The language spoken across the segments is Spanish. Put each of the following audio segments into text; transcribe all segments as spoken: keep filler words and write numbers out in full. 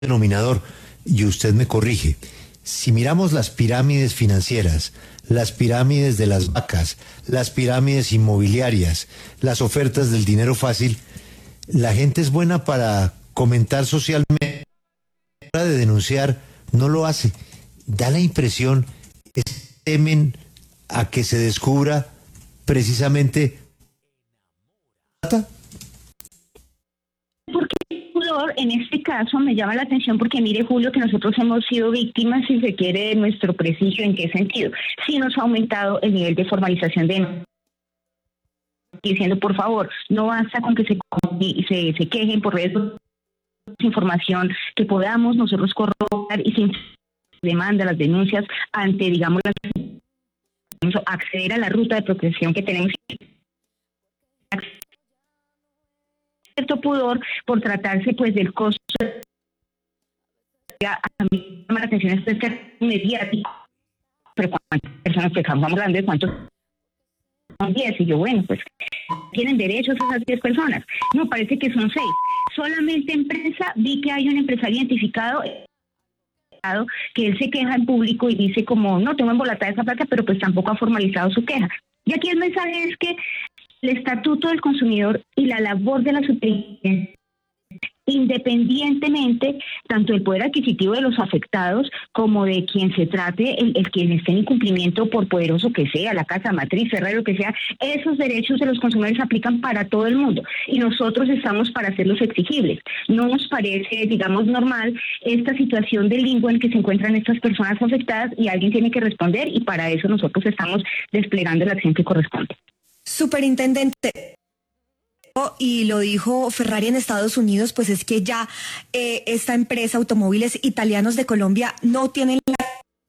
denominador, y usted me corrige. Si miramos las pirámides financieras, las pirámides de las vacas, las pirámides inmobiliarias, las ofertas del dinero fácil, la gente es buena para comentar socialmente, para de denunciar, no lo hace. Da la impresión, es, temen a que se descubra precisamente. En este caso me llama la atención porque mire, Julio, que nosotros hemos sido víctimas, si se quiere, de nuestro prestigio. ¿En qué sentido? Sí nos ha aumentado el nivel de formalización de diciendo, por favor, no basta con que se, se, se quejen por redes de información que podamos nosotros corroborar y sin demanda las denuncias ante, digamos, las, acceder a la ruta de procreación que tenemos, cierto pudor por tratarse pues del costo. A mí me llama la atención esto, es que es mediático, pero cuántas personas que estamos hablando de cuántos son diez, y yo bueno, pues tienen derechos esas diez personas, no, parece que son seis. Solamente en prensa vi que hay un empresario identificado que él se queja en público y dice como, no, tengo embolatada esa plata, pero pues tampoco ha formalizado su queja. Y aquí el mensaje es que el estatuto del consumidor y la labor de la superintendencia, independientemente tanto del poder adquisitivo de los afectados como de quien se trate, el, el quien esté en incumplimiento, por poderoso que sea, la casa matriz, Ferrero, que sea, esos derechos de los consumidores se aplican para todo el mundo y nosotros estamos para hacerlos exigibles. No nos parece, digamos, normal esta situación de limbo en que se encuentran estas personas afectadas y alguien tiene que responder, y para eso nosotros estamos desplegando la acción que corresponde. Superintendente, y lo dijo Ferrari en Estados Unidos, pues es que ya eh, esta empresa, Automóviles Italianos de Colombia, no tienen la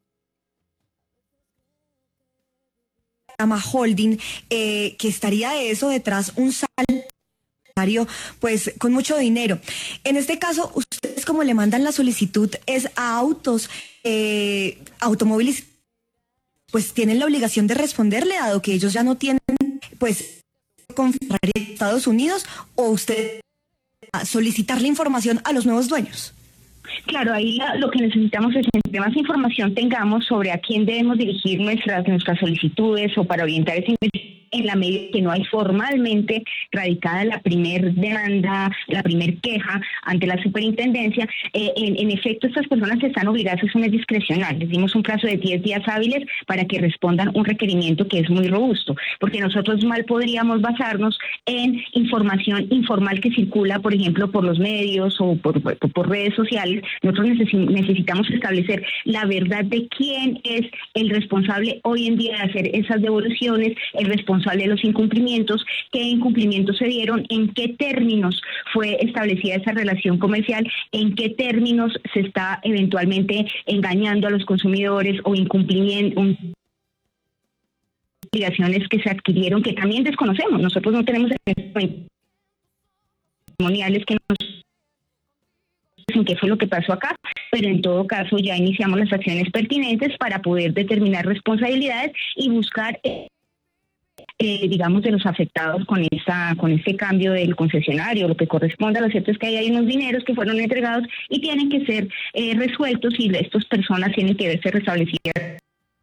llama holding, eh, que estaría de eso detrás un salario pues con mucho dinero. En este caso, ustedes como le mandan la solicitud es a autos, eh, automóviles, pues tienen la obligación de responderle, dado que ellos ya no tienen pues con Ferrari de Estados Unidos, o usted a solicitar la información a los nuevos dueños. Claro, ahí la, lo que necesitamos es, entre más información tengamos sobre a quién debemos dirigir nuestras nuestras solicitudes o para orientar esa investigación, en la medida que no hay formalmente radicada la primer demanda, la primer queja ante la superintendencia, eh, en, en efecto estas personas están obligadas a hacer un discrecional. Les dimos un plazo de diez días hábiles para que respondan un requerimiento que es muy robusto, porque nosotros mal podríamos basarnos en información informal que circula, por ejemplo, por los medios o por, por, por redes sociales. Nosotros necesitamos establecer la verdad de quién es el responsable hoy en día de hacer esas devoluciones, el responsable de los incumplimientos, qué incumplimientos se dieron, en qué términos fue establecida esa relación comercial, en qué términos se está eventualmente engañando a los consumidores o incumplimiento obligaciones que se adquirieron que también desconocemos. Nosotros no tenemos testimoniales que nos en qué fue lo que pasó acá, pero en todo caso ya iniciamos las acciones pertinentes para poder determinar responsabilidades y buscar eh, eh, digamos, de los afectados con esta con este cambio del concesionario, lo que corresponda. Lo cierto es que hay unos dineros que fueron entregados y tienen que ser eh, resueltos, y estas personas tienen que verse restablecidas.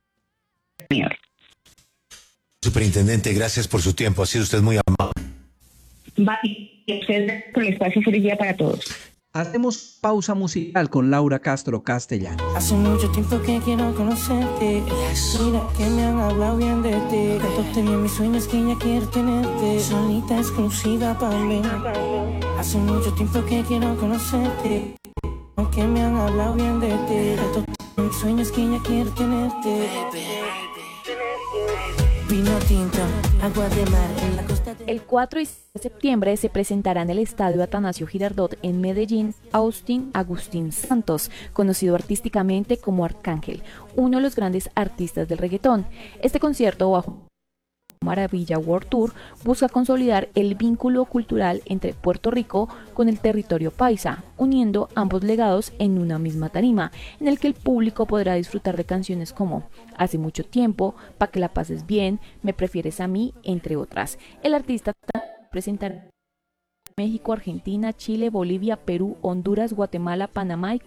Superintendente, gracias por su tiempo, ha sido usted muy amable. Va, y usted con el espacio, feliz día para todos. Hacemos pausa musical con Laura Castro Castellano. Hace mucho tiempo que quiero conocerte. Mira que me han hablado bien de ti. Cantaste bien mis sueños, que ya quiero tenerte. Solita, exclusiva para mí. Hace mucho tiempo que quiero conocerte. Que me han hablado bien de ti. Cantaste mis sueños, que ya quiero tenerte. Vino tinto, agua de mar en la costa de... El cuatro de septiembre se presentará en el Estadio Atanasio Girardot en Medellín Austin Agustín Santos, conocido artísticamente como Arcángel, uno de los grandes artistas del reggaetón. Este concierto, bajo Maravilla World Tour, busca consolidar el vínculo cultural entre Puerto Rico con el territorio paisa, uniendo ambos legados en una misma tarima, en el que el público podrá disfrutar de canciones como Hace mucho tiempo, Pa' que la pases bien, Me prefieres a mí, entre otras. El artista presentará México, Argentina, Chile, Bolivia, Perú, Honduras, Guatemala, Panamá y